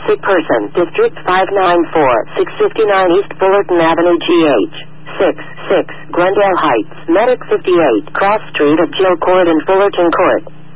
Sick person, District 594, 659 East Fullerton Avenue, GH. 6, Glendale Heights, Medic 58, Cross Street of Jill Court and Fullerton Court.